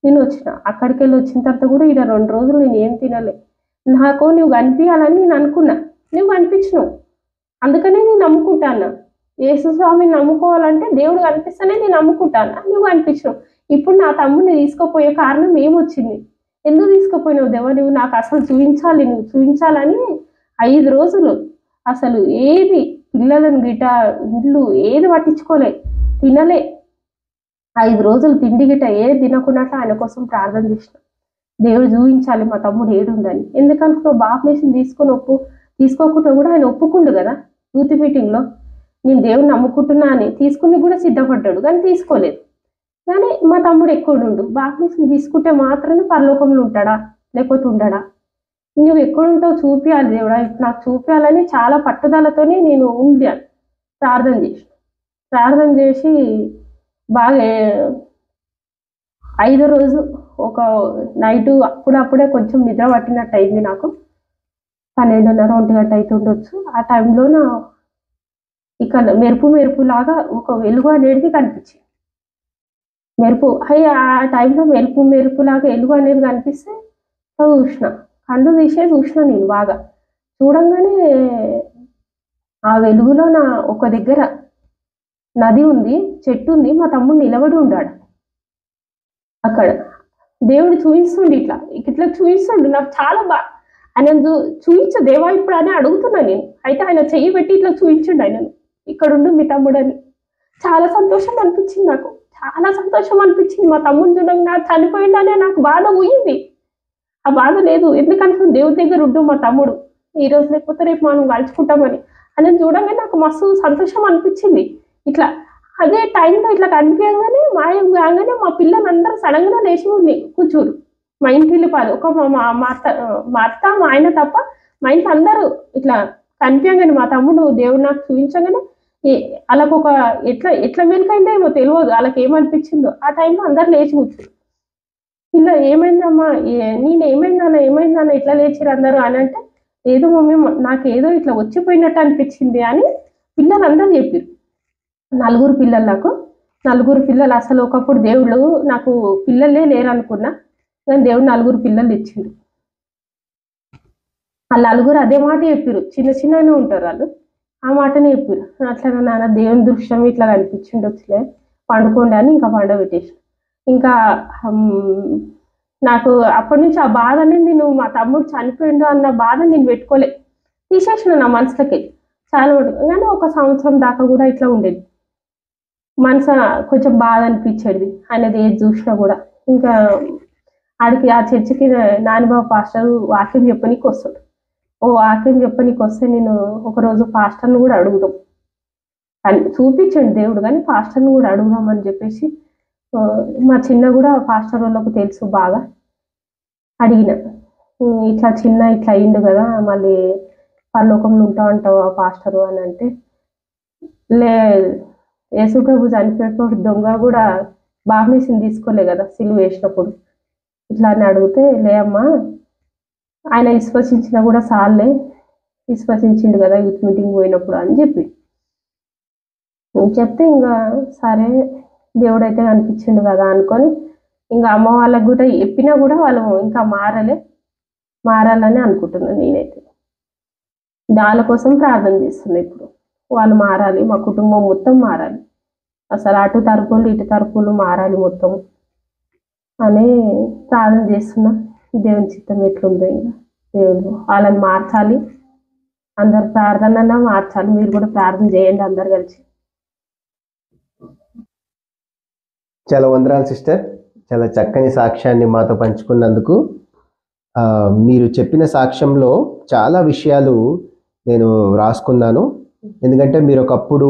నేను వచ్చిన. అక్కడికి వెళ్ళి వచ్చిన తర్వాత కూడా ఈడ 2 రోజులు నేను ఏం తినలే. నాకు నువ్వు కనిపించాలని నేను అనుకున్నా, నువ్వు కనిపించినావు. అందుకనే నేను నమ్ముకుంటాను. యేసు స్వామిని నమ్ముకోవాలంటే దేవుడు కనిపిస్తేనే నేను నమ్ముకుంటాను. నువ్వు కనిపించినావు. ఇప్పుడు నా తమ్ముడిని తీసుకుపోయే కారణం ఏమొచ్చింది? ఎందుకు తీసుకుపోయినావు దేవా? నువ్వు నాకు అసలు చూపించాలి, నువ్వు చూపించాలని 5 రోజులు అసలు ఏది పిల్లలను గిట ఇల్లు ఏది పట్టించుకోలే, తినలే. 5 రోజులు తిండి గిట ఏది తినకుండా ఆయన కోసం ప్రార్థన చేసిన. దేవుడు చూపించాలి మా తమ్ముడు ఏడుందని. ఎందుకనుకున్నావు? బాప్టిజం తీసుకోకుండా కూడా ఆయన ఒప్పుకుండు కదా యూత్ మీటింగ్లో. నేను దేవుని నమ్ముకుంటున్నా అని తీసుకుని కూడా సిద్ధపడ్డాడు, కానీ తీసుకోలేదు. కానీ మా తమ్ముడు ఎక్కడుండు? బాప్టిజం తీసుకుంటే మాత్రమే పరలోకంలో ఉంటాడా, లేకపోతే ఉండడా? నువ్వు ఎక్కడుంటావు చూపించాలి దేవుడా, నాకు చూపించాలని చాలా పట్టుదలతోనే నేను ఉండాను. ప్రార్థన చేసి బాగా 5వ రోజు ఒక నైటు అప్పుడప్పుడే కొంచెం నిద్ర పట్టినట్టు అయింది నాకు. 12:30 1 గంట అవుతుండొచ్చు. ఆ టైంలోన ఇక మెరుపు లాగా ఒక వెలుగు అనేది కనిపించింది. ఆ టైంలో మెరుపు లాగా వెలుగు అనేది కనిపిస్తే చూసిన, కళ్ళు తీసే చూసిన. నేను బాగా చూడంగానే ఆ వెలుగులో ఒక దగ్గర నది ఉంది, చెట్టు ఉంది, మా తమ్ముడు నిలబడి ఉన్నాడు అక్కడ. దేవుడు చూపిస్తుండు, ఇట్లా చూపిస్తుండు. నాకు చాలా ఆయన చూపించ దేవా ఇప్పుడు అని అడుగుతున్నా నేను. అయితే ఆయన చెయ్యి పెట్టి ఇట్లా చూపించండు, ఆయనను ఇక్కడుండు మీ తమ్ముడు అని. చాలా సంతోషం అనిపించింది నాకు, చాలా సంతోషం అనిపించింది. మా తమ్ముడు చూడంగా నాకు చనిపోయిందనే నాకు బాధ పోయింది. ఆ బాధ లేదు. ఎందుకంటే దేవుడి దగ్గర ఉండు మా తమ్ముడు, ఈ రోజు లేకపోతే రేపు మనం కలుసుకుంటామని. ఆయన చూడంగా నాకు మస్తు సంతోషం అనిపించింది. ఇట్లా అదే టైంలో ఇట్లా కనిపించగానే మాయం కాగానే మా పిల్లలందరూ సడన్గా లేచి కూర్చోరు. మా ఇంటి పాదు ఒక మా అత్త మా ఆయన తప్ప మా ఇంట్లో అందరూ ఇట్లా కనిపించగానే మా తమ్ముడు దేవుడు నాకు చూపించగానే వాళ్ళకు ఒక ఎట్లా మెలికైందో ఏమో తెలియదు, వాళ్ళకి ఏమనిపించిందో. ఆ టైంలో అందరు లేచి కూర్చోరు. పిల్ల ఏమైందమ్మా, ఏమైందన్న ఇట్లా లేచిరు అందరూ అని అంటే, ఏదో మమ్మీ నాకు ఏదో ఇట్లా వచ్చిపోయినట్టు అనిపించింది అని పిల్లలందరూ చెప్పారు. 4 పిల్లలు నాకు. 4 పిల్లలు. అసలు ఒకప్పుడు దేవుడు నాకు పిల్లలే లేరు అనుకున్నా, కానీ దేవుడు 4 పిల్లలు ఇచ్చిండు. ఆ 4 అదే మాట చెప్పారు. చిన్నగానే ఉంటారు వాళ్ళు, ఆ మాటనే చెప్పారు. అట్లా నాన్న దేవుని దృశ్యం ఇట్లా కనిపించిండు, వచ్చలే పండుకోండి అని ఇంకా పండబెట్టేసి. ఇంకా నాకు అప్పటి నుంచి ఆ బాధ అనేది నేను మా తమ్ముడు చనిపోయిండు అన్న బాధ నేను పెట్టుకోలే, తీసేసిన నా మనసులకి చాలా ఉంటుంది. కానీ 1 సంవత్సరం దాకా కూడా ఇట్లా ఉండేది. మనసు కొంచెం బాధ అనిపించేది ఆయనది ఏది చూసినా కూడా. ఇంకా ఆడికి ఆ చర్చికి నానిబాబు పాస్టర్ వాక్యం చెప్పనీకి వస్తాడు. వాక్యం చెప్పనీకి వస్తే నేను ఒకరోజు పాస్టర్ని కూడా అడుగుదాం అని చూపించండి దేవుడు, కానీ పాస్టర్ని కూడా అడుగుదామని చెప్పేసి మా చిన్న కూడా పాస్టర్ వాళ్ళకు తెలుసు బాగా. అడిగిన, ఇట్లా ఇట్లా అయిండు కదా, మళ్ళీ పరలోకంలో ఉంటావు ఆ పాస్టరు అని అంటే, యేసు ప్రభు చనిపోయినప్పుడు దొంగ కూడా బాప్టిజం తీసుకోలే కదా సిలువ వేసినప్పుడు, ఇట్లా అని అడిగితే, అమ్మా ఆయన విశ్వసించినా కూడా సార్లే, విశ్వసించిండు కదా యూత్ మీటింగ్ పోయినప్పుడు అని చెప్తే, ఇంకా సరే దేవుడైతే కనిపించిండు కదా అనుకొని ఇంకా అమ్మ వాళ్ళకు కూడా చెప్పినా కూడా వాళ్ళు ఇంకా మారాలని అనుకుంటున్నాను. నేనైతే వాళ్ళ కోసం ప్రార్థన చేస్తున్నా. ఇప్పుడు వాళ్ళు మారాలి, మా కుటుంబం మొత్తం మారాలి, అసలు అటు తరపులు ఇటు తరపులు మారాలి మొత్తం అని ప్రార్థన చేస్తున్నా. దేవుని చిత్తం ఎట్లుందో ఇంకా దేవుడు వాళ్ళని మార్చాలి, అందరు ప్రార్థన మార్చాలి. మీరు కూడా ప్రార్థన చేయండి అందరు కలిసి. చాలా వందనాలు సిస్టర్, చాలా చక్కని సాక్ష్యాన్ని మాతో పంచుకున్నందుకు. మీరు చెప్పిన సాక్ష్యంలో చాలా విషయాలు నేను రాసుకున్నాను. ఎందుకంటే మీరు ఒకప్పుడు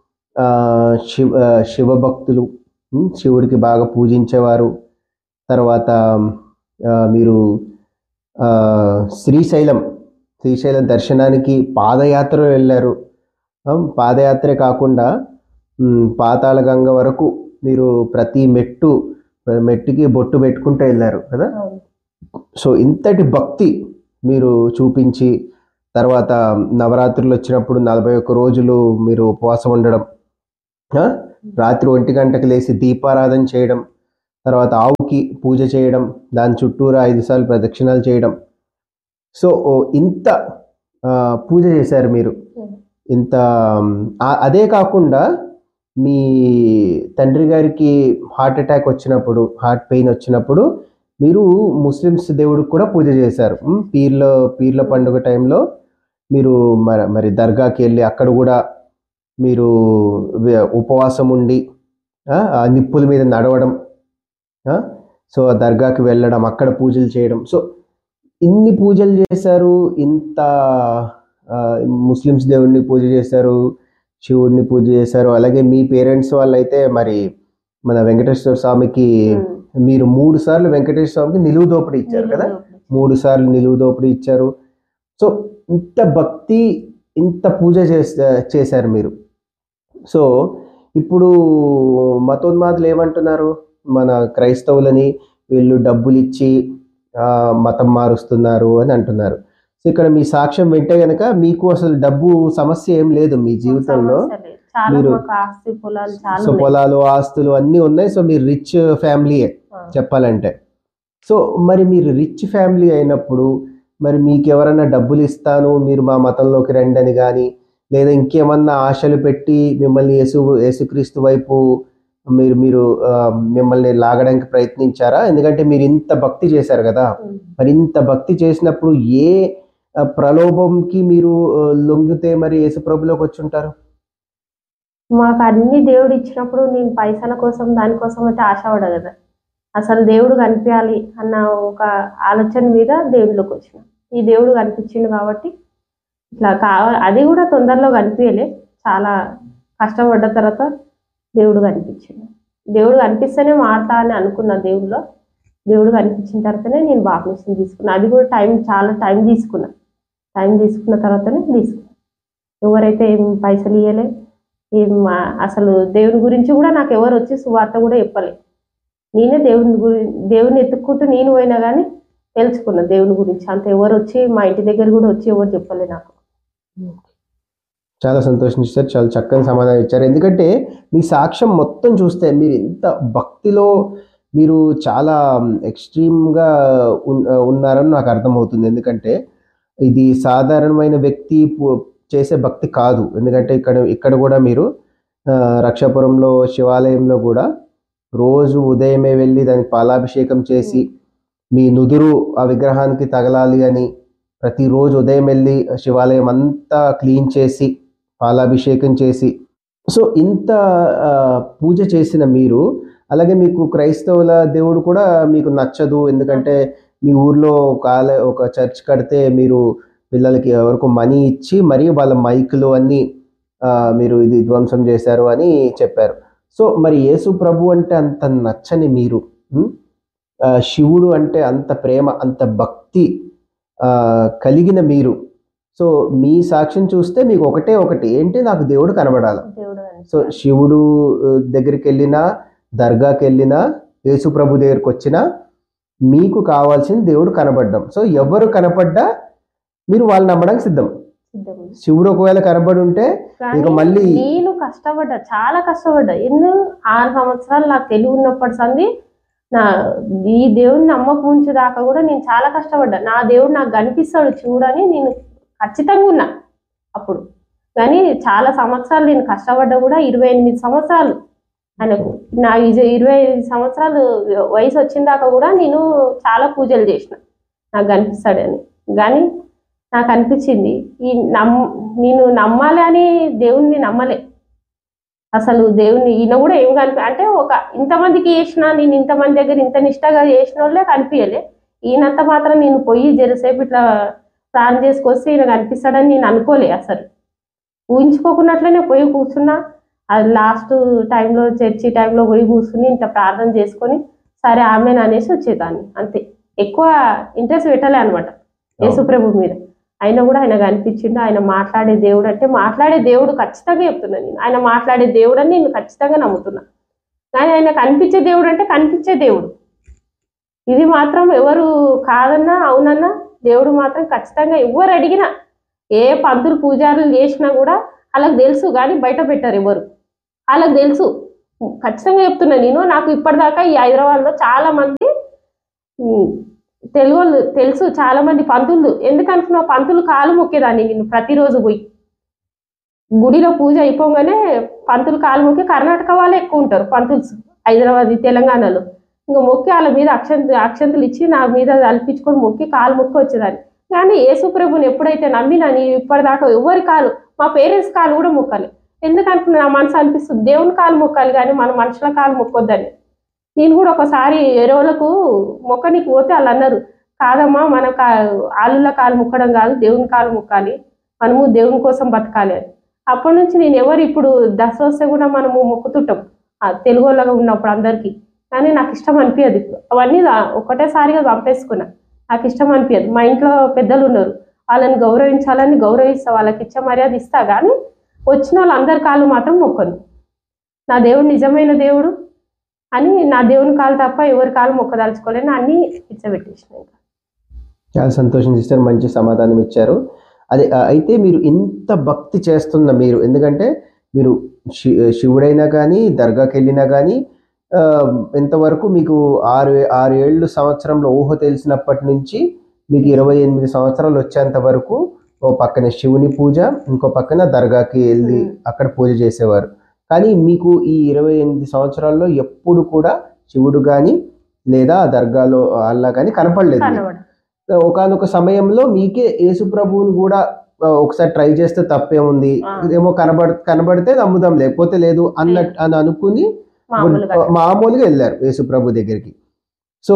శివభక్తులు, శివుడికి బాగా పూజించేవారు. తర్వాత మీరు శ్రీశైలం దర్శనానికి పాదయాత్రలో వెళ్ళారు. పాదయాత్రే కాకుండా పాతాళ గంగ వరకు మీరు ప్రతి మెట్టుకి బొట్టు పెట్టుకుంటూ వెళ్ళారు కదా. సో ఇంతటి భక్తి మీరు చూపించి, తర్వాత నవరాత్రులు వచ్చినప్పుడు 41 రోజులు మీరు ఉపవాసం ఉండడం, రాత్రి 1 గంటకు లేచి దీపారాధన చేయడం, తర్వాత ఆవుకి పూజ చేయడం, దాని చుట్టూరా 5 సార్లు ప్రదక్షిణాలు చేయడం. సో ఇంత పూజ చేశారు మీరు. ఇంత అదే కాకుండా మీ తండ్రి గారికి హార్ట్ అటాక్ వచ్చినప్పుడు, హార్ట్ పెయిన్ వచ్చినప్పుడు మీరు ముస్లిమ్స్ దేవుడికి కూడా పూజ చేశారు. పీర్ల పండుగ టైంలో మీరు మరి దర్గాకి వెళ్ళి అక్కడ కూడా మీరు ఉపవాసం ఉండి ఆ నిప్పుల మీద నడవడం, సో ఆ దర్గాకి వెళ్ళడం, అక్కడ పూజలు చేయడం. సో ఇన్ని పూజలు చేశారు, ఇంత ముస్లిమ్స్ దేవుడిని పూజ చేశారు, శివుడిని పూజ చేశారు. అలాగే మీ పేరెంట్స్ వాళ్ళైతే మరి మన వెంకటేశ్వర స్వామికి మీరు 3 సార్లు వెంకటేశ్వర స్వామికి నిలువు దోపిడీ ఇచ్చారు కదా, 3 సార్లు నిలువు దోపిడీ ఇచ్చారు. సో ఇంత భక్తి, ఇంత పూజ చేశారు మీరు. సో ఇప్పుడు మతోన్మాదులు ఏమంటున్నారు, మన క్రైస్తవులని వీళ్ళు డబ్బులు ఇచ్చి మతం మారుస్తున్నారు అని అంటున్నారు. సో ఇక్కడ మీ సాక్ష్యం వింటే కనుక మీకు అసలు డబ్బు సమస్య ఏం లేదు మీ జీవితంలో. మీరు సో పొలాలు, ఆస్తులు అన్నీ ఉన్నాయి. సో మీరు రిచ్ ఫ్యామిలీయే చెప్పాలంటే. సో మరి మీరు రిచ్ ఫ్యామిలీ అయినప్పుడు మరి మీకు ఎవరన్నా డబ్బులు ఇస్తాను మీరు మా మతంలోకి రండి అని కానీ, లేదా ఇంకేమన్నా ఆశలు పెట్టి మిమ్మల్ని యేసుక్రీస్తు వైపు మీరు మిమ్మల్ని లాగడానికి ప్రయత్నించారా? ఎందుకంటే మీరు ఇంత భక్తి చేశారు కదా, మరి ఇంత భక్తి చేసినప్పుడు ఏ ప్రలోభంకి మీరు లొంగితే మరి యేసుప్రభులోకి వచ్చి ఉంటారు? మాకు అన్ని దేవుడు ఇచ్చినప్పుడు నేను పైసల కోసం దానికోసం అయితే ఆశపడ కదా. అసలు దేవుడు కనిపించాలి అన్న ఒక ఆలోచన మీద దేవుడిలోకి వచ్చిన. ఈ దేవుడు కనిపించిండు కాబట్టి ఇట్లా అది కూడా తొందరలో కనిపించలే, చాలా కష్టపడ్డ తర్వాత దేవుడు కనిపించిండు. దేవుడు కనిపిస్తేనే మారుతా అని అనుకున్నా. దేవుడు కనిపించిన తర్వాతనే నేను బాప్టిజం తీసుకున్నా. అది కూడా చాలా టైం తీసుకున్నా. తర్వాతనే తీసుకున్నా. ఎవరైతే ఏం పైసలు ఇవ్వలే, అసలు దేవుని గురించి కూడా నాకు ఎవరు వచ్చి సువార్త కూడా చెప్పలే. నేనే దేవుని ఎత్తుక్కుంటూ నేను పోయినా కానీ తెలుసుకున్నా దేవుని గురించి. అంత ఎవరు వచ్చి మా ఇంటి దగ్గర కూడా వచ్చి ఎవరు చెప్పలే నాకు. చాలా సంతోషించారు, చాలా చక్కని సమాధానం ఇచ్చారు. ఎందుకంటే మీ సాక్ష్యం మొత్తం చూస్తే మీరు ఇంత భక్తిలో మీరు చాలా ఎక్స్ట్రీమ్గా ఉన్నారని నాకు అర్థమవుతుంది. ఎందుకంటే ఇది సాధారణమైన వ్యక్తి చేసే భక్తి కాదు. ఎందుకంటే ఇక్కడ కూడా మీరు రక్షాపురంలో శివాలయంలో కూడా రోజు ఉదయమే వెళ్ళి దానికి పాలాభిషేకం చేసి మీ నుదురు ఆ విగ్రహానికి తగలాలి అని ప్రతిరోజు ఉదయం వెళ్ళి శివాలయం అంతా క్లీన్ చేసి పాలాభిషేకం చేసి, సో ఇంత పూజ చేసిన మీరు, అలాగే మీకు క్రైస్తవుల దేవుడు కూడా మీకు నచ్చదు. ఎందుకంటే మీ ఊర్లో ఒక చర్చ్ కడితే మీరు పిల్లలకి ఎవరికో మనీ ఇచ్చి మరియు వాళ్ళ మైకులు అన్నీ మీరు ఇది ధ్వంసం చేశారు అని చెప్పారు. సో మరి యేసు ప్రభు అంటే అంత నచ్చని మీరు, శివుడు అంటే అంత ప్రేమ, అంత భక్తి కలిగిన మీరు, సో మీ సాక్ష్యం చూస్తే మీకు ఒకటి ఏంటి, నాకు దేవుడు కనబడాలి. సో శివుడు దగ్గరికి వెళ్ళినా, దర్గాకి వెళ్ళినా, యేసు ప్రభు దగ్గరికి వచ్చినా మీకు కావాల్సింది దేవుడు కనబడ్డం. సో ఎవరు కనపడ్డా మీరు వాళ్ళు నమ్మడానికి సిద్ధం. శివుడు ఒకవేళ కనబడి ఉంటే ఇక మళ్ళీ నేను కష్టపడ్డా, చాలా కష్టపడ్డా. 6 సంవత్సరాలు నాకు తెలివి ఉన్నప్పటి సంది ఈ దేవుడిని నమ్మకం ఉంచే దాకా కూడా నేను చాలా కష్టపడ్డా. నా దేవుడు నాకు కనిపిస్తాడు చూడని నేను ఖచ్చితంగా ఉన్నా అప్పుడు. కానీ చాలా సంవత్సరాలు నేను కష్టపడ్డా కూడా 28 సంవత్సరాలు ఆయనకు, నా 25 సంవత్సరాలు వయసు వచ్చిన దాకా కూడా నేను చాలా పూజలు చేసిన నాకు కనిపిస్తాడని. కానీ నాకు అనిపించింది నేను నమ్మాలి అని దేవుణ్ణి నమ్మలే. అసలు దేవుణ్ణి ఈయన కూడా ఏం అంటే ఇంతమందికి చేసినా, నేను ఇంతమంది దగ్గర ఇంత నిష్టగా చేసిన వాళ్ళే కనిపించలే. ఈయనంత మాత్రం నేను పోయి జరసేపు ఇట్లా ప్రార్థన చేసుకొస్తే ఈయన కనిపిస్తాడని నేను అనుకోలే. అసలు ఊహించుకోకున్నట్లనే పోయి కూర్చున్నా. అది లాస్ట్ టైంలో చర్చి టైంలో పోయి కూర్చుని ఇంత ప్రార్థన చేసుకొని సరే ఆమెను అనేసి వచ్చేదాన్ని. అంతే, ఎక్కువ ఇంట్రెస్ట్ పెట్టలే అనమాట యేసుప్రభు మీద. అయినా కూడా ఆయన కనిపించిండు. ఆయన మాట్లాడే దేవుడు అంటే మాట్లాడే దేవుడు ఖచ్చితంగా చెప్తున్నా నేను. ఆయన మాట్లాడే దేవుడు అని నేను ఖచ్చితంగా నమ్ముతున్నా. కానీ ఆయన కనిపించే దేవుడు అంటే కనిపించే దేవుడు. ఇది మాత్రం ఎవరు కాదన్నా అవునన్నా దేవుడు మాత్రం ఖచ్చితంగా ఎవరు అడిగినా, ఏ పంతులు పూజారులు చేసినా కూడా వాళ్ళకి తెలుసు. కానీ బయట పెట్టారు ఎవరు, వాళ్ళకి తెలుసు ఖచ్చితంగా చెప్తున్నా నేను. నాకు ఇప్పటిదాకా ఈ హైదరాబాద్లో చాలా మంది తెలుగు వాళ్ళు తెలుసు, చాలా మంది పంతులు. ఎందుకనుకున్నావు, పంతులు కాలు మొక్కేదాన్ని నేను ప్రతిరోజు పోయి. గుడిలో పూజ అయిపోగానే పంతులు కాలు మొక్కి, కర్ణాటక వాళ్ళే ఎక్కువ ఉంటారు పంతులు హైదరాబాద్ తెలంగాణలో. ఇంకా మొక్కి వాళ్ళ మీద అక్షంతలు ఇచ్చి నా మీద అల్పించుకొని మొక్కి కాలు మొక్కి వచ్చేదాన్ని. కానీ యేసుప్రభుని ఎప్పుడైతే నమ్మినా నేను ఇప్పటిదాకా ఎవరి కాలు, మా పేరెంట్స్ కాలు కూడా మొక్కాలి. ఎందుకనుకున్నా నా మనసు అనిపిస్తుంది దేవుని కాలు మొక్కాలి కానీ మన మనుషుల కాలు మొక్కొద్దని. నేను కూడా ఒకసారి ఎరువులకు మొక్కనికి పోతే వాళ్ళు అన్నారు, కాదమ్మా మన ఆలుల కాలు మొక్కడం కాదు, దేవుని కాలు మొక్కాలి, మనము దేవుని కోసం బతకాలి అని. అప్పటి నుంచి నేను ఎవరు ఇప్పుడు దసరా వస్తే కూడా మనము మొక్కుతుంటాం తెలుగు వాళ్ళగా ఉన్నప్పుడు అందరికీ. కానీ నాకు ఇష్టం అనిపించదు ఇప్పుడు అవన్నీ ఒకటేసారిగా చంపేసుకున్నా. నాకు ఇష్టం అనిపించదు. మా ఇంట్లో పెద్దలు ఉన్నారు, వాళ్ళని గౌరవించాలని గౌరవిస్తా, వాళ్ళకి ఇచ్చే మర్యాద ఇస్తా. కానీ వచ్చిన వాళ్ళందరి కాళ్ళు మాత్రం మొక్కను. నా దేవుడు నిజమైన దేవుడు అని నా దేవుని కాలు తప్ప ఎవరి కాలు మొక్కదలుచుకోలేని అన్ని ఇచ్చబెట్టేసిన. చాలా సంతోషం సిస్టర్, మంచి సమాధానం ఇచ్చారు. అదే అయితే మీరు ఇంత భక్తి చేస్తున్న మీరు, ఎందుకంటే మీరు శివుడైనా కానీ దర్గాకి వెళ్ళినా కానీ ఇంతవరకు మీకు 6 ఏళ్ళు సంవత్సరంలో ఊహ తెలిసినప్పటి నుంచి మీకు 28 సంవత్సరాలు వచ్చేంత వరకు ఓ పక్కన శివుని పూజ, ఇంకో పక్కన దర్గాకి వెళ్ళి అక్కడ పూజ చేసేవారు. కానీ మీకు ఈ 28 సంవత్సరాల్లో ఎప్పుడు కూడా శివుడు కానీ లేదా దర్గాలో అల్లా కానీ కనపడలేదు. ఒకానొక సమయంలో మీకే యేసుప్రభువుని కూడా ఒకసారి ట్రై చేస్తే తప్పేముంది, ఇదేమో కనబడితే నమ్ముదాం లేకపోతే లేదు అన్నట్టు అని అనుకుని మామూలుగా వెళ్ళారు యేసుప్రభు దగ్గరికి. సో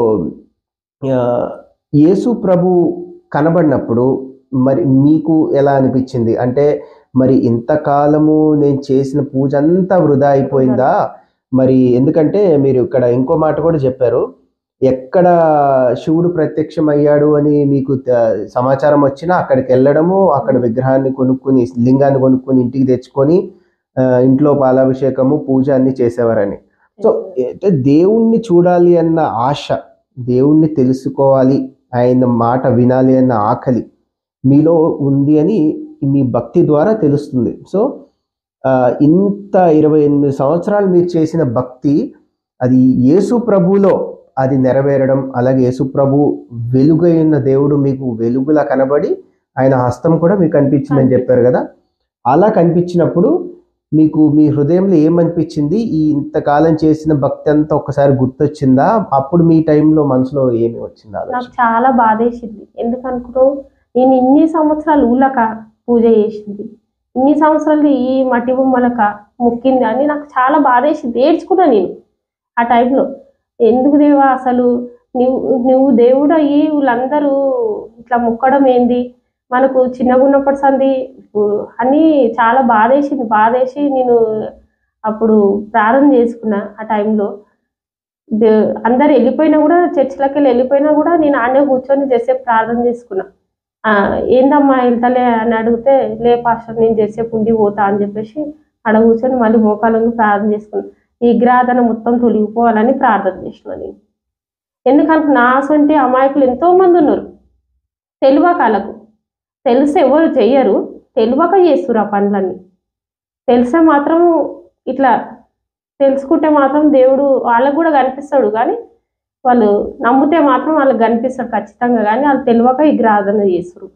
యేసుప్రభు కనబడినప్పుడు మరి మీకు ఎలా అనిపించింది? అంటే మరి ఇంతకాలము నేను చేసిన పూజ అంతా వృధా అయిపోయిందా? మరి ఎందుకంటే మీరు ఇక్కడ ఇంకో మాట కూడా చెప్పారు, ఎక్కడ శివుడు ప్రత్యక్షమయ్యాడు అని మీకు సమాచారం వచ్చినా అక్కడికి వెళ్ళడము, అక్కడ విగ్రహాన్ని కొనుక్కుని లింగాన్ని కొనుక్కొని ఇంటికి తెచ్చుకొని ఇంట్లో పాలాభిషేకము పూజ అన్ని చేసేవారని. సో అంటే దేవుణ్ణి చూడాలి అన్న ఆశ, దేవుణ్ణి తెలుసుకోవాలి, ఆయన మాట వినాలి అన్న ఆకలి మీలో ఉంది అని మీ భక్తి ద్వారా తెలుస్తుంది. సో ఇంత 28 సంవత్సరాలు మీరు చేసిన భక్తి అది యేసు ప్రభులో అది నెరవేరడం, అలాగే యేసు ప్రభు వెలుగైన దేవుడు మీకు వెలుగులా కనబడి ఆయన హస్తం కూడా మీకు కనిపించిందని చెప్పారు కదా. అలా కనిపించినప్పుడు మీకు మీ హృదయంలో ఏమనిపించింది? ఈ ఇంతకాలం చేసిన భక్తి అంతా ఒక్కసారి గుర్తొచ్చిందా? అప్పుడు మీ టైంలో మనసులో ఏమి వచ్చిందా? నాకు చాలా బాధేసింది. ఎందుకనుకుంటావు, నేను ఇన్ని సంవత్సరాలు ఊళ్ళక పూజ చేసింది, ఇన్ని సంవత్సరాలు ఈ మట్టి బొమ్మలక మొక్కింది అని నాకు చాలా బాధేసింది. ఏడ్చుకున్నా నేను ఆ టైంలో. ఎందుకు దేవా అసలు నువ్వు దేవుడు అయ్యి వీళ్ళందరూ ఇట్లా మొక్కడం ఏంది, మనకు చిన్నగా ఉన్నప్పటి సంది అని చాలా బాధేసి నేను అప్పుడు ప్రార్థన చేసుకున్నా. ఆ టైంలో అందరు వెళ్ళిపోయినా కూడా, చర్చిలోకి వెళ్ళిపోయినా కూడా నేను ఆడే కూర్చొని చేసేపు ప్రార్థన చేసుకున్నా. ఏందమ్మా వెళ్తలే అని అడిగితే, లే పాస్టర్ నేను చేసేపు ఉండి పోతా అని చెప్పేసి ఆడ కూర్చొని మళ్ళీ మోకాళ్ళని ప్రార్థన చేసుకున్నా. ఈ గ్రాధన మొత్తం తొలగిపోవాలని ప్రార్థన చేసిన నేను. ఎందుకంటే నా అసంటి అమాయకులు ఎంతో మంది ఉన్నారు, తెలియక వాళ్ళకు తెలిస్తే ఎవరు చెయ్యరు, తెలియక చేస్తున్నారు ఆ పనులన్నీ. తెలిసే మాత్రం ఇట్లా తెలుసుకుంటే మాత్రం దేవుడు వాళ్ళకు కూడా కనిపిస్తాడు, కానీ వాళ్ళు నమ్మితే మాత్రం వాళ్ళకి కనిపిస్తాడు ఖచ్చితంగా. కానీ వాళ్ళు తెలియక ఈ గ్రాధన చేస్తారు.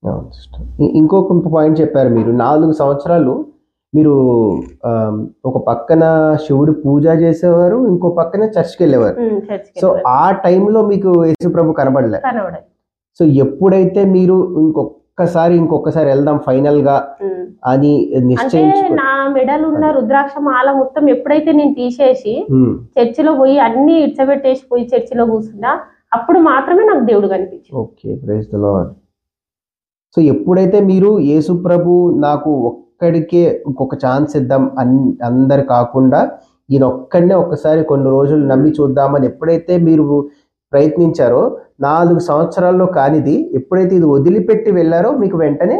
ఇంకొక పాయింట్ చెప్పారు మీరు, 4 సంవత్సరాలు మీరు ఒక పక్కన శివుడు పూజ చేసేవారు, ఇంకో పక్కన చర్చ్కి వెళ్ళేవారు. సో ఆ టైంలో మీకు యేసుప్రభు కనబడలే. సో ఎప్పుడైతే మీరు ఇంకొకసారి వెళ్దాం ఫైనల్ గా అని నిశ్చయించు, నా మెడలు ఉన్న రుద్రాక్ష మాల మొత్తం ఎప్పుడైతే నేను తీసేసి చర్చిలో పోయి అన్ని ఇడ్చబెట్టేసి పోయి చర్చిలో కూర్చున్నా, అప్పుడు మాత్రమే నాకు దేవుడు కనిపించింది. Okay, praise the lord. So ఎప్పుడైతే మీరు యేసుప్రభు నాకు ఒక్కడికే ఇంకొక ఛాన్స్ ఇద్దాం అందరు కాకుండా ఈయన ఒక్కడనే ఒక్కసారి కొన్ని రోజులు నమ్మి చూద్దామని ఎప్పుడైతే మీరు ప్రయత్నించారో, 4 సంవత్సరాల్లో కానిది ఎప్పుడైతే ఇది వదిలిపెట్టి వెళ్ళారో మీకు వెంటనే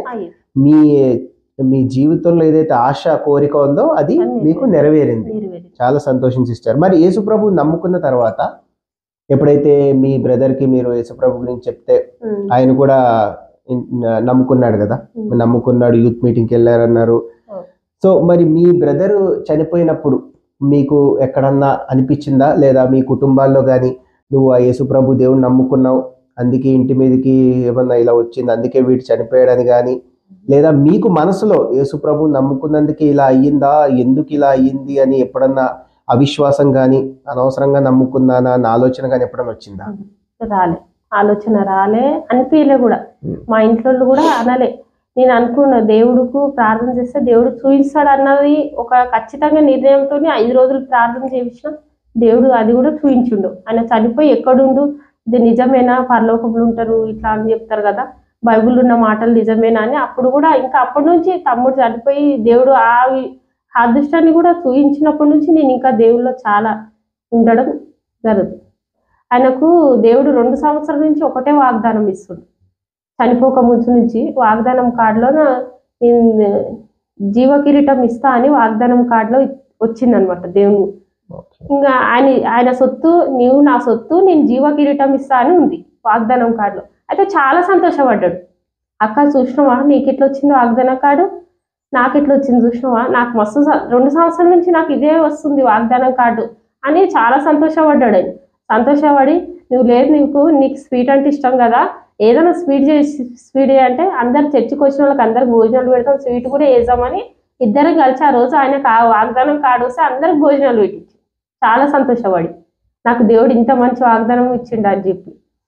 మీ జీవితంలో ఏదైతే ఆశ కోరిక ఉందో అది మీకు నెరవేరింది. చాలా సంతోషం సిస్టర్. మరి యేసుప్రభు నమ్ముకున్న తర్వాత ఎప్పుడైతే మీ బ్రదర్కి మీరు యేసుప్రభు గురించి చెప్తే ఆయన కూడా నమ్ముకున్నాడు కదా, నమ్ముకున్నాడు, యూత్ మీటింగ్కి వెళ్ళారన్నారు. సో మరి మీ బ్రదర్ చనిపోయినప్పుడు మీకు ఎక్కడన్నా అనిపించిందా, లేదా మీ కుటుంబాల్లో కానీ నువ్వు ఆ యేసుప్రభు దేవుని నమ్ముకున్నావు అందుకే ఇంటి మీదకి ఏమన్నా ఇలా వచ్చింది, అందుకే వీడు చనిపోయాడని కానీ, లేదా మీకు మనసులో యేసుప్రభు నమ్ముకున్నందుకే ఇలా అయ్యిందా, ఎందుకు ఇలా అయ్యింది అని ఎప్పుడన్నా అవిశ్వాసం కానీ అనవసరంగా నమ్ముకున్నానా అన్న ఆలోచన కానీ ఎప్పుడన్నా వచ్చిందా? రాలే, ఆలోచన రాలే, అనిపించలే కూడా. మా ఇంట్లో కూడా అనలే. నేను అనుకున్న దేవుడుకు ప్రార్థన చేస్తే దేవుడు చూపిస్తాడు అన్నది ఒక ఖచ్చితంగా నిర్ణయంతో 5 రోజులు ప్రార్థన చేయించిన దేవుడు అది కూడా చూపించుండు. ఆయన చనిపోయి ఎక్కడుండు, ఇది నిజమేనా, పరలోకంలో ఉంటారు ఇట్లా అని చెప్తారు కదా, బైబిల్ ఉన్న మాటలు నిజమేనా అని. అప్పుడు కూడా ఇంకా అప్పటి నుంచి తమ్ముడు చనిపోయి దేవుడు ఆ అదృష్టాన్ని కూడా చూపించినప్పటి నుంచి నేను ఇంకా దేవుళ్ళలో చాలా ఉండడం జరుగుతుంది. ఆయనకు దేవుడు 2 సంవత్సరాల నుంచి ఒకటే వాగ్దానం ఇస్తుంది. చనిపోక ముందు నుంచి వాగ్దానం కార్డులో నేను జీవ కిరీటం ఇస్తా అని వాగ్దానం కార్డులో వచ్చిందనమాట దేవుని. ఇంకా ఆయన సొత్తు, నీవు నా సొత్తు, నేను జీవ కిరీటం ఇస్తా అని ఉంది వాగ్దానం కార్డులో. అయితే చాలా సంతోషపడ్డాడు. అక్క చూసినావా, నీకు ఎట్లా వచ్చిందో వాగ్దానం కార్డు, నాకు ఎట్లా వచ్చింది చూసినావా, నాకు మస్తు 2 సంవత్సరాల నుంచి నాకు ఇదే వస్తుంది వాగ్దానం కార్డు అని చాలా సంతోషపడ్డాడు. ఆయన సంతోషపడి, నువ్వు లేదు నీకు స్వీట్ అంటే ఇష్టం కదా, ఏదైనా స్వీట్ అంటే అందరు చర్చికి వచ్చిన వాళ్ళకి అందరికి భోజనాలు పెడతాం, స్వీట్ కూడా వేద్దామని ఇద్దరం కలిసి ఆ రోజు ఆయనకు ఆ వాగ్దానం కార్డు వస్తే అందరికి భోజనాలు పెట్టించి చాలా సంతోషపడి, నాకు దేవుడు ఇంత మంచి వాగ్దానం ఇచ్చిండు అని చెప్పి.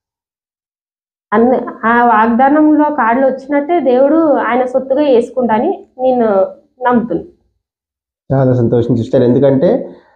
ఆ వాగ్దానంలో కార్డులు వచ్చినట్టే దేవుడు ఆయన సొత్తుగా వేసుకుంటాని నేను నమ్ముతున్నాను. చాలా సంతోషం సిస్టర్. ఎందుకంటే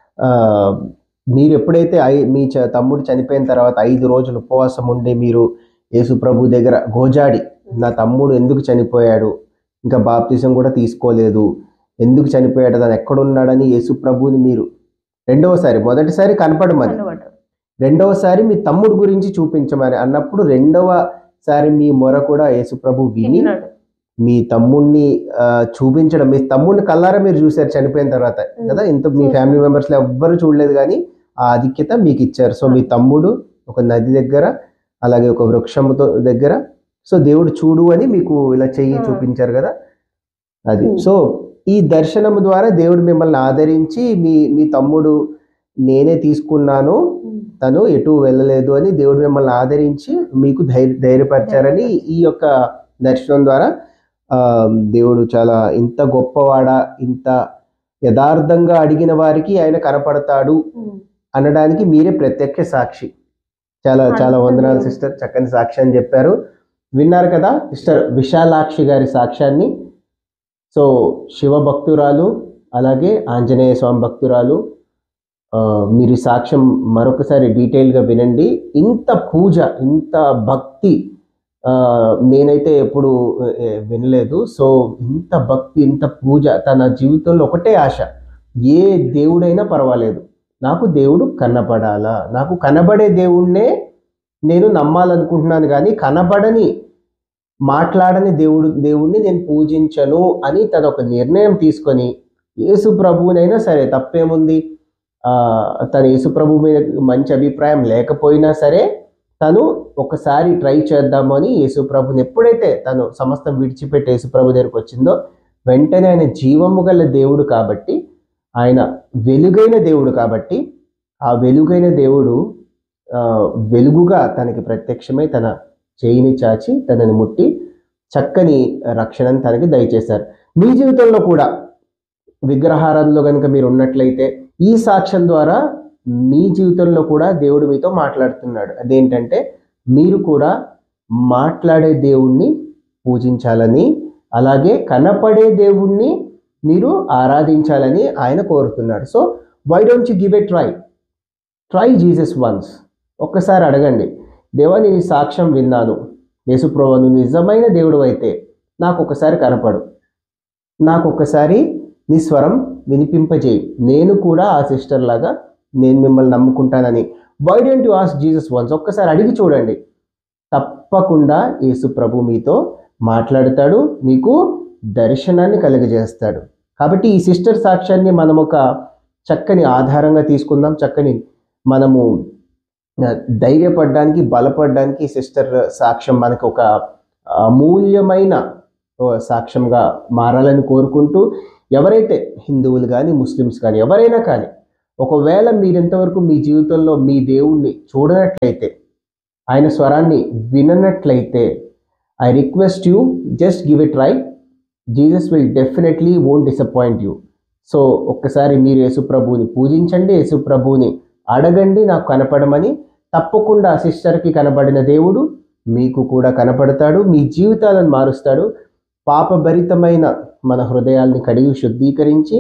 మీరు ఎప్పుడైతే మీ తమ్ముడు చనిపోయిన తర్వాత 5 రోజులు ఉపవాసం ఉండి మీరు యేసు ప్రభు దగ్గర గోజాడి, నా తమ్ముడు ఎందుకు చనిపోయాడు, ఇంకా బాప్తిజం కూడా తీసుకోలేదు, ఎందుకు చనిపోయాడు, దాని ఎక్కడున్నాడని యేసు ప్రభుని మీరు మొదటిసారి కనపడమని, రెండవసారి మీ తమ్ముడు గురించి చూపించమని అన్నప్పుడు, రెండవసారి మీ మొర కూడా యేసు ప్రభు విని మీ తమ్ముడిని చూపించడం, మీ తమ్ముడిని కల్లారా మీరు చూశారు చనిపోయిన తర్వాత కదా. ఇంత మీ ఫ్యామిలీ మెంబర్స్లో ఎవ్వరు చూడలేదు కానీ ఆ ఆధిక్యత మీకు ఇచ్చారు. సో మీ తమ్ముడు ఒక నది దగ్గర, అలాగే ఒక వృక్షముతో దగ్గర, సో దేవుడు చూడు అని మీకు ఇలా చెయ్యి చూపించారు కదా, అది. సో ఈ దర్శనం ద్వారా దేవుడు మిమ్మల్ని ఆదరించి మీ తమ్ముడు నేనే తీసుకున్నాను, తను ఎటు వెళ్ళలేదు అని దేవుడు మిమ్మల్ని ఆదరించి మీకు ధైర్యపరిచారని ఈ యొక్క దర్శనం ద్వారా దేవుడు చాలా ఇంత గొప్పవాడా, ఇంత యథార్థంగా అడిగిన వారికి ఆయన కనపడతాడు అనడానికి మీరే ప్రత్యక్ష సాక్షి. చాలా చాలా వందనాలు సిస్టర్, చక్కని సాక్షి అని చెప్పారు. విన్నారు కదా సిస్టర్ విశాలాక్షి గారి సాక్ష్యాన్ని. సో శివ భక్తురాలు, అలాగే ఆంజనేయ స్వామి భక్తురాలు. మీరు సాక్ష్యం మరొకసారి డీటెయిల్గా వినండి. ఇంత పూజ, ఇంత భక్తి నేనైతే ఎప్పుడు వినలేదు. సో ఇంత భక్తి, ఇంత పూజ, తన జీవితంలో ఒకటే ఆశ, ఏ దేవుడైనా పర్వాలేదు, నాకు దేవుడు కనబడాలా, నాకు కనబడే దేవుణ్ణే నేను నమ్మాలనుకుంటున్నాను కానీ కనబడని మాట్లాడని దేవుణ్ణి నేను పూజించను అని తను ఒక నిర్ణయం తీసుకొని, యేసు ప్రభువునైనా సరే తప్పేముంది, తన యేసు ప్రభు మీద మంచి అభిప్రాయం లేకపోయినా సరే తను ఒకసారి ట్రై చేద్దామని యేసు ప్రభుని ఎప్పుడైతే తను సమస్తం విడిచిపెట్టి యేసు ప్రభు దగ్గరికి వచ్చిందో, వెంటనే ఆయన జీవము గల దేవుడు కాబట్టి, ఆయన వెలుగైన దేవుడు కాబట్టి, ఆ వెలుగైన దేవుడు వెలుగుగా తనకి ప్రత్యక్షమై తన చేయిని చాచి తనని ముట్టి చక్కని రక్షణను తనకి దయచేశారు. మీ జీవితంలో కూడా విగ్రహారాధనలో కనుక మీరు ఉన్నట్లయితే ఈ సాక్ష్యం ద్వారా మీ జీవితంలో కూడా దేవుడు మీతో మాట్లాడుతున్నాడు. అదేంటంటే మీరు కూడా మాట్లాడే దేవుణ్ణి పూజించాలని, అలాగే కనపడే దేవుణ్ణి మీరు ఆరాధించాలని ఆయన కోరుతున్నాడు. So why don't you give a try Jesus once. ఒక్కసారి అడగండి, దేవా నేను ఈ సాక్ష్యం విన్నాను, యేసుప్రభు నువ్వు నిజమైన దేవుడు అయితే నాకు ఒకసారి కనపడు, నాకు ఒకసారి నీ స్వరం వినిపింపజేయి, నేను కూడా ఆ సిస్టర్ లాగా నేను మిమ్మల్ని నమ్ముకుంటానని. Why don't you ask Jesus once? ఒక్కసారి అడిగి చూడండి, తప్పకుండా యేసు ప్రభు మీతో మాట్లాడతాడు, మీకు దర్శనాన్ని కలుగజేస్తాడు. కాబట్టి ఈ సిస్టర్ సాక్ష్యాన్ని మనం ఒక చక్కని ఆధారంగా తీసుకుందాం. చక్కని మనము ధైర్యపడడానికి, బలపడడానికి సిస్టర్ సాక్ష్యం మనకు ఒక అమూల్యమైన సాక్ష్యంగా మారాలని కోరుకుంటూ, ఎవరైతే హిందువులు కానీ ముస్లిమ్స్ కానీ ఎవరైనా కానీ ఒకవేళ మీరు ఇంతవరకు మీ జీవితంలో మీ దేవుణ్ణి చూడనట్లయితే, ఆయన స్వరాన్ని విననట్లయితే, I request you just give it try. Jesus will definitely won't disappoint you. So ఒక్కసారి మీరు యేసుప్రభువుని పూజించండి, యేసుప్రభువుని అడగండి నాకు కనపడమని. తప్పకుండా సిస్టర్కి కనబడిన దేవుడు మీకు కూడా కనపడతాడు, మీ జీవితాలను మారుస్తాడు. పాపభరితమైన మన హృదయాల్ని కడిగి శుద్ధీకరించి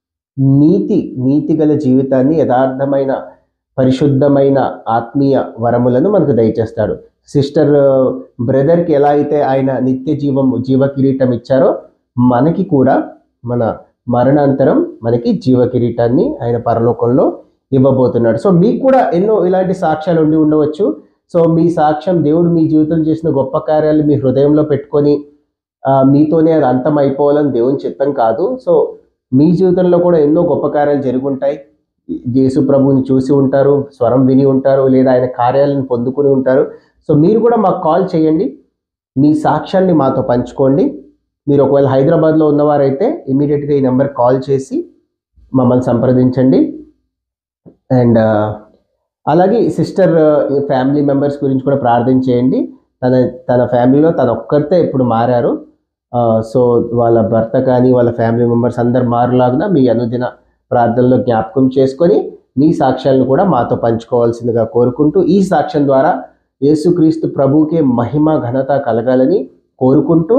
నీతిగల జీవితాన్ని, యథార్థమైన పరిశుద్ధమైన ఆత్మీయ వరములను మనకు దయచేస్తాడు. సిస్టర్ బ్రదర్కి ఎలా అయితే ఆయన నిత్య జీవ కిరీటం ఇచ్చారో, మనకి కూడా మన మరణాంతరం మనకి జీవ కిరీటాన్ని ఆయన పరలోకంలో ఇవ్వబోతున్నాడు. సో మీకు కూడా ఎన్నో ఇలాంటి సాక్ష్యాలు ఉండవచ్చు. సో మీ సాక్ష్యం, దేవుడు మీ జీవితంలో చేసిన గొప్ప కార్యాలు మీ హృదయంలో పెట్టుకొని మీతోనే అది అంతం అయిపోవాలని దేవుని చిత్తం కాదు. సో మీ జీవితంలో కూడా ఎన్నో గొప్ప కార్యాలు జరుగుంటాయి. యేసు ప్రభువుని చూసి ఉంటారు, స్వరం విని ఉంటారు, లేదా ఆయన కార్యాలను పొందుకుని ఉంటారు. సో మీరు కూడా మాకు కాల్ చేయండి, మీ సాక్ష్యాన్ని మాతో పంచుకోండి. మీరు ఒకవేళ హైదరాబాద్లో ఉన్నవారైతే ఇమీడియట్గా ఈ నెంబర్ కాల్ చేసి మమ్మల్ని సంప్రదించండి. అండ్ అలాగే సిస్టర్ ఫ్యామిలీ మెంబర్స్ గురించి కూడా ప్రార్థన చేయండి. తన ఫ్యామిలీలో తన ఒక్కరితే ఇప్పుడు మారారు. సో వాళ్ళ భర్త కానీ వాళ్ళ ఫ్యామిలీ మెంబర్స్ అందరు మారులాగున మీ అనుదిన ప్రార్థనలో జ్ఞాపకం చేసుకొని మీ సాక్ష్యాలను కూడా మాతో పంచుకోవాల్సిందిగా కోరుకుంటూ, ఈ సాక్ష్యం ద్వారా యేసుక్రీస్తు ప్రభువుకే మహిమ ఘనత కలగాలని కోరుకుంటూ,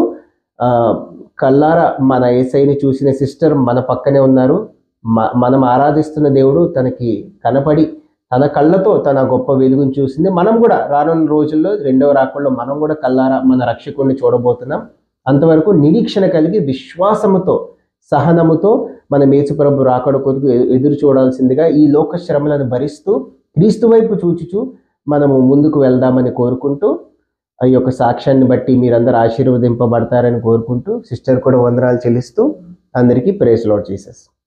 కల్లారా మన యేసయ్యని చూసిన సిస్టర్ మన పక్కనే ఉన్నారు. మనం ఆరాధిస్తున్న దేవుడు తనకి కనపడి తన కళ్ళతో తన గొప్ప వెలుగును చూసింది. మనం కూడా రానున్న రోజుల్లో రెండవ రాకడలో మనం కూడా కల్లారా మన రక్షకుడిని చూడబోతున్నాం. అంతవరకు నిరీక్షణ కలిగి విశ్వాసముతో, సహనముతో మన యేసుప్రభు రాకడ కొరకు ఎదురు చూడాల్సిందిగా ఈ లోక శ్రమలను భరిస్తూ క్రీస్తు వైపు చూచుచూ మనము ముందుకు వెళ్దామని కోరుకుంటూ, ఈ యొక్క సాక్ష్యాన్ని బట్టి మీరందరూ ఆశీర్వదింపబడతారని కోరుకుంటూ, సిస్టర్ కూడా వందనాలు చెల్లిస్తూ అందరికీ ప్రైజ్ లార్డ్ జీసస్.